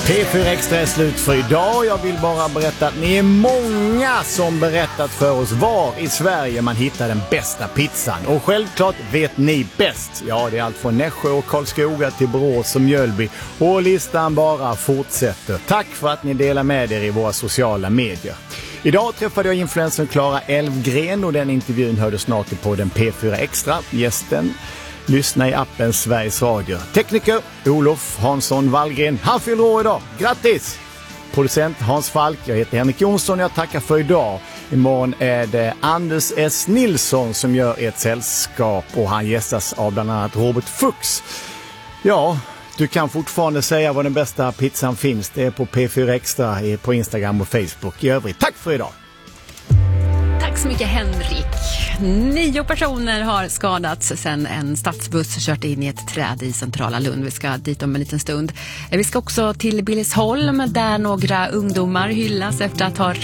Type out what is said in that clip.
P4 Extra är slut för idag. Jag vill bara berätta att ni är många som berättat för oss var i Sverige man hittar den bästa pizzan. Och självklart vet ni bäst. Ja, det är allt från Nässjö och Karlskoga till Borås och Mjölby. Och listan bara fortsätter. Tack för att ni delar med er i våra sociala medier. Idag träffade jag influencern Clara Elfgren och den intervjun hörde snart på den P4 Extra. Gästen lyssna i appen Sveriges Radio. Tekniker Olof Hansson Wallgren. Han fyller år idag. Grattis! Producent Hans Falk. Jag heter Henrik Jonsson. Jag tackar för idag. Imorgon är det Anders S. Nilsson som gör ett sällskap och han gästas av bland annat Robert Fuchs. Ja, du kan fortfarande säga var den bästa pizzan finns. Det är på P4 Extra på Instagram och Facebook. I övrigt, tack för idag! Tack så mycket Henrik. 9 personer har skadats sedan en stadsbuss kört in i ett träd i centrala Lund. Vi ska dit om en liten stund. Vi ska också till Billesholm där några ungdomar hyllas efter att ha